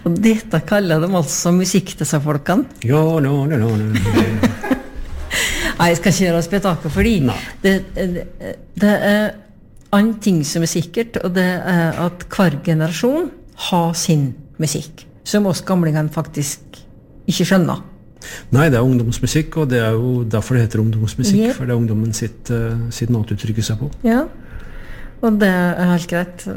Og dette kaller de altså musikk, disse folkene. Ja, no. Nei, jeg skal ikke gjøre spetakkel, fordi det en ting som sikkert, og det at hver generasjon har sin musikk, som oss gamlingene faktisk ikke skjønner. Nei, det ungdomsmusikk, og det jo derfor det heter ungdomsmusikk, for det ungdommen sitt måte å uttrykke seg på. Ja, og det helt greit.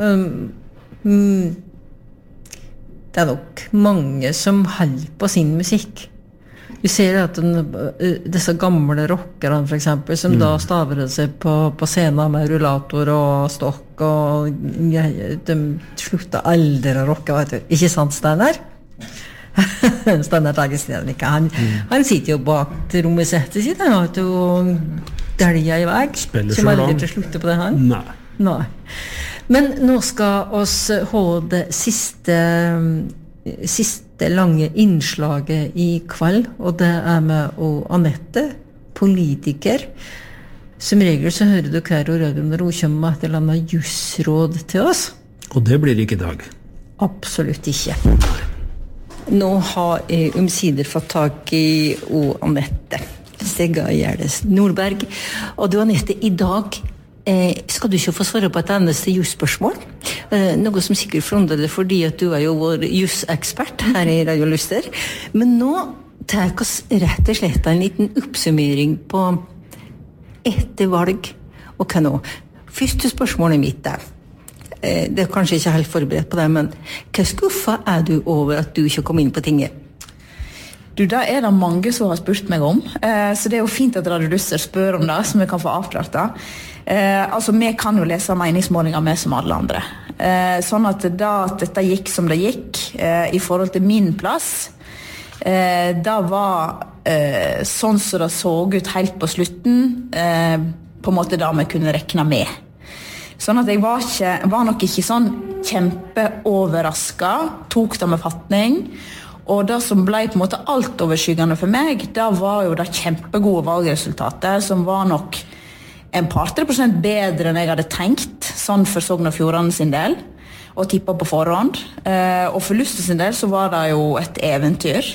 Det nok mange som holder på sin musikk. Du ser at disse gamle rockerne for eksempel, som da stavret seg på scenen med rullator og stokk, og de sluttet aldri å rocke, vet du. Ikke sant, Steinar? Steinar Tagesneden ikke. Han sitter jo bak til rommesettet sitt, og dælger i vei. Som aldri til slutte på det her. Nei. Men nå skal oss ha det siste lange innslaget i kveld, og det med Anette, politiker. Som regel så hører du hver og rød når hun kommer med et eller annet jusråd til oss. Og det blir ikke i dag. Absolutt ikke. Nå har jeg omsider fått tak i Anette Stegga Gjerdes Nordberg. Og du, Anette, i dag skal du ikke få svare på et eneste jusspørsmål. Noe som sikkert forundrer deg fordi at du jo vår jusekspert her i Radio Luster. Men nå tar vi oss rett og slett en liten oppsummering på etter valg og hva nå. Første spørsmålet mitt det kanskje ikke helt forberedt på det, men hva skuffa du over at du ikke kom inn på tinget? Du, det det mange som har spurt meg om, så det jo fint at Radio Luster spør om det, som vi kan få avklart det. Altså, vi kan jo lese meningsmålinger med som alle andre. Sånn at dette gikk som det gikk, i forhold til min plass, det var sånn som det så ut helt på slutten, på en måte det vi kunne rekne med. Sånn at jeg var nok ikke sånn kjempeoverrasket, tok det med fatning, og det som ble på en måte alt overskyggende for meg, det var jo det kjempegode valgresultatet, som var nok en par 3% bedre enn jeg hadde tenkt, sånn for Sogn og Fjordane sin del, og tippet på forhånd. Og for Luster sin del så var det jo et eventyr.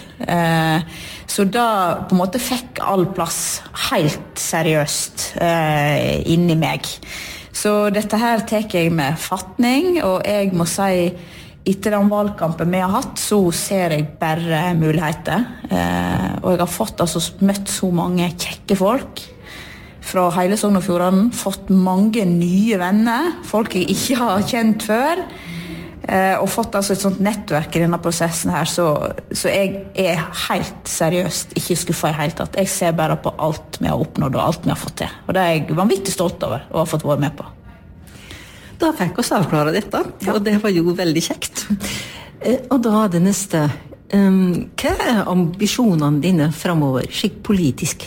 Så da på en måte fikk all plass helt seriøst inni meg. Så dette her tek jeg med fatning, og jeg må si, etter den valgkampen vi har hatt, så ser jeg bare muligheter. Og jeg har møtt så mange kjekke folk fra hele Sogn og Fjordane, fått mange nye venner, folk jeg ikke har kjent før, og fått et sånt nettverk i denne prosessen her, så jeg helt seriøst ikke skuffet i hele tatt. Jeg ser bare på alt vi har oppnådd og alt vi har fått til, og det jeg vanvittig stolt over å ha fått være med på. Da fikk vi avklare dette, og det var jo veldig kjekt. Og da det neste. Hva ambisjonene dine fremover, slik politisk?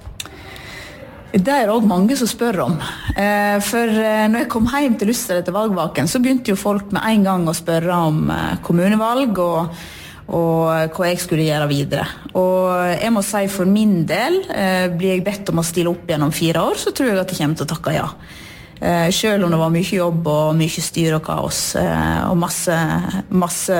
Det også mange som spør om. For når jeg kom hjem til Luster etter valgvaken, så begynte jo folk med en gang å spørre om kommunevalg og hva jeg skulle gjøre videre. Og jeg må si for min del, blir jeg bedt om å stille opp gjennom 4 år, så tror jeg at jeg kommer til å takke ja. Selv om det var mye jobb og mye styr og kaos og masse